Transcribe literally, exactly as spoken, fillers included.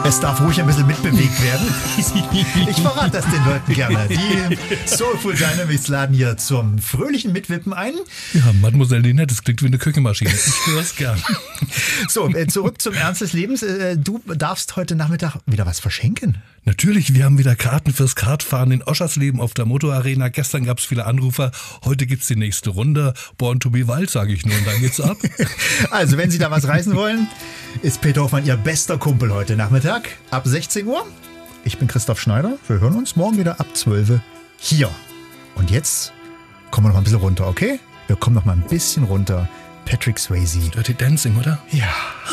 Es darf ruhig ein bisschen mitbewegt werden. Ich verrate das den Leuten gerne. Die Soulful Dynamics laden hier zum fröhlichen Mitwippen ein. Ja, Mademoiselle Nina, das klingt wie eine Küchenmaschine. Ich höre es gern. So, zurück zum Ernst des Lebens. Du darfst heute Nachmittag wieder was verschenken. Natürlich, wir haben wieder Karten fürs Kartfahren in Oschersleben auf der Motorarena. Gestern gab es viele Anrufer. Heute gibt's die nächste Runde. Born to be wild, sage ich nur. Und dann geht's ab. Also, wenn Sie da was reißen wollen, ist Peter Hoffmann Ihr bester Kumpel heute Nachmittag ab sechzehn Uhr. Ich bin Christoph Schneider. Wir hören uns morgen wieder ab zwölf Uhr hier. Und jetzt kommen wir noch mal ein bisschen runter, okay? Wir kommen noch mal ein bisschen runter. Patrick Swayze. Dirty Dancing, oder? Ja.